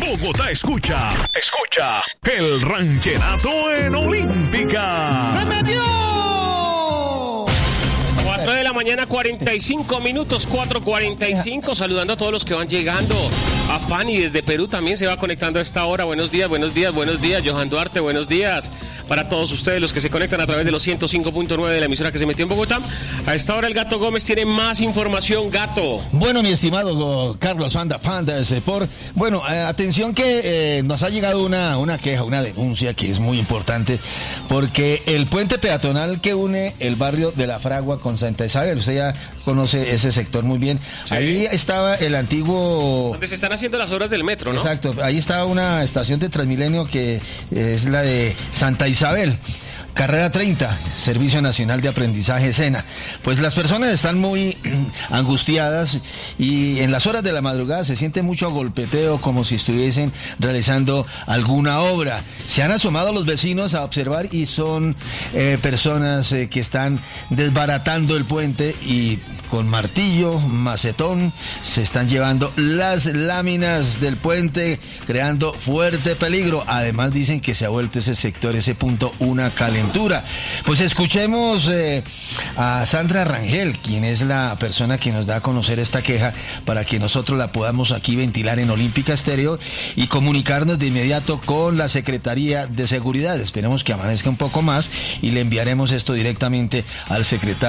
Bogotá escucha el ranchenato en Olímpica. ¡Se metió! 4 de la mañana, 45 minutos, 4:45. Saludando a todos los que van llegando. A Fanny desde Perú también se va conectando a esta hora. Buenos días. Johan Duarte, buenos días. Para todos ustedes los que se conectan a través de los 105.9 de la emisora que se metió en Bogotá. A esta hora el Gato Gómez tiene más información. Gato. Bueno, mi estimado Carlos Panda de Cepor. Bueno, atención que nos ha llegado una queja, una denuncia que es muy importante, porque el puente peatonal que une el barrio de La Fragua con Santa Isabel, usted ya conoce ese sector muy bien. Sí. Ahí estaba el antiguo... donde se están haciendo las obras del metro, ¿no? Exacto, ahí estaba una estación de Transmilenio que es la de Santa Isabel. Carrera 30, Servicio Nacional de Aprendizaje SENA. Pues las personas están muy angustiadas y en las horas de la madrugada se siente mucho golpeteo, como si estuviesen realizando alguna obra. Se han asomado los vecinos a observar y son personas que están desbaratando el puente y con martillo, macetón, se están llevando las láminas del puente, creando fuerte peligro. Además dicen que se ha vuelto ese sector, ese punto, una calentura. Pues escuchemos a Sandra Rangel, quien es la persona que nos da a conocer esta queja, para que nosotros la podamos aquí ventilar en Olímpica Estéreo y comunicarnos de inmediato con la Secretaría de Seguridad. Esperemos que amanezca un poco más y le enviaremos esto directamente al secretario